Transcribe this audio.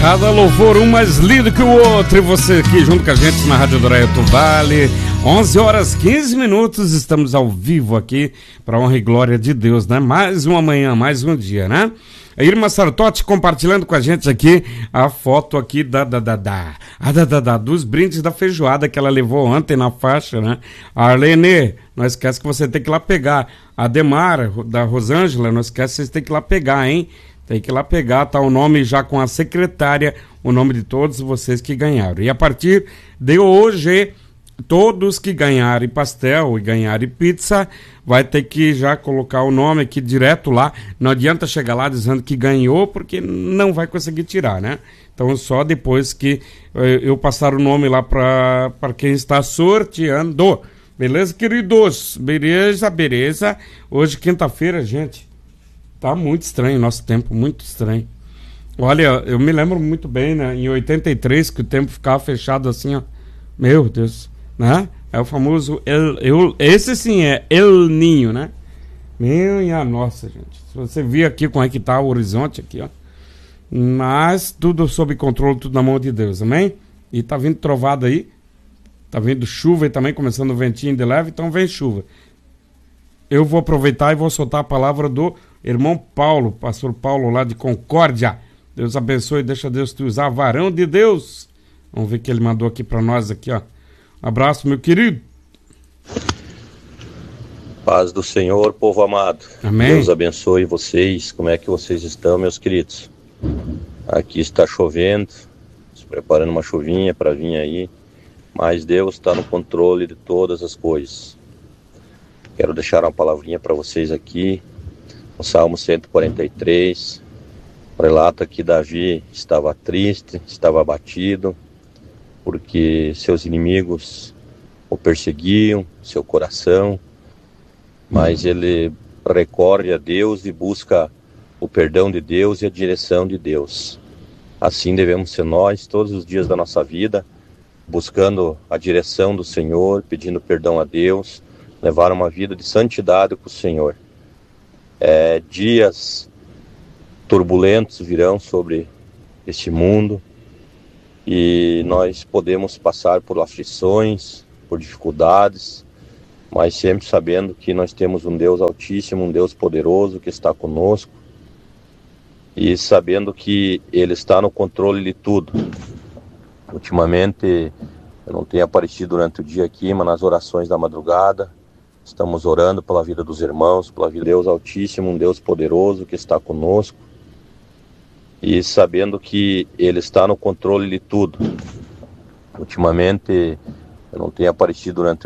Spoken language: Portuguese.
Cada louvor, um mais lindo que o outro. E você aqui junto com a gente na Rádio Doraito Vale. 11 horas 15 minutos. Estamos ao vivo aqui para honra e glória de Deus, né? Mais uma manhã, mais um dia, né? A Irma Sartotti compartilhando com a gente aqui a foto aqui dos brindes da feijoada que ela levou ontem na faixa, né? A Arlene, não esquece que você tem que ir lá pegar. A Demar, da Rosângela, não esquece que você tem que ir lá pegar, hein? Tem que ir lá pegar, tá o nome já com a secretária, o nome de todos vocês que ganharam. E a partir de hoje, todos que ganharem pastel e ganharem pizza, vai ter que já colocar o nome aqui direto lá. Não adianta chegar lá dizendo que ganhou, porque não vai conseguir tirar, né? Então só depois que eu passar o nome lá para quem está sorteando. Beleza, queridos? Beleza. Hoje, quinta-feira, gente. Tá muito estranho o nosso tempo, muito estranho. Olha, eu me lembro muito bem, né? Em 83, que o tempo ficava fechado assim, ó. Meu Deus, né? É o famoso esse sim é El Ninho, né? Minha nossa, gente. Se você vir aqui como é que tá o horizonte aqui, ó. Mas tudo sob controle, tudo na mão de Deus, amém? E tá vindo trovada aí. Tá vindo chuva e também começando o ventinho de leve, então vem chuva. Eu vou aproveitar e vou soltar a palavra do irmão Paulo, pastor Paulo lá de Concórdia. Deus abençoe e deixa Deus te usar, varão de Deus. Vamos ver o que ele mandou aqui para nós aqui, ó. Um abraço, meu querido. Paz do Senhor, povo amado. Amém. Deus abençoe vocês. Como é que vocês estão, meus queridos? Aqui está chovendo, se preparando uma chuvinha para vir aí, mas Deus está no controle de todas as coisas. Quero deixar uma palavrinha para vocês aqui. No Salmo 143, relata que Davi estava triste, estava abatido, porque seus inimigos o perseguiam, seu coração, mas ele recorre a Deus e busca o perdão de Deus e a direção de Deus. Assim devemos ser nós, todos os dias da nossa vida, buscando a direção do Senhor, pedindo perdão a Deus, levar uma vida de santidade com o Senhor. Dias turbulentos virão sobre este mundo e nós podemos passar por aflições, por dificuldades, mas sempre sabendo que nós temos um Deus altíssimo, um Deus poderoso que está conosco e sabendo que Ele está no controle de tudo. Ultimamente eu não tenho aparecido durante o dia aqui, mas nas orações da madrugada estamos orando pela vida dos irmãos, pela vida de Deus Altíssimo, um Deus poderoso que está conosco e sabendo que Ele está no controle de tudo. Ultimamente eu não tenho aparecido durante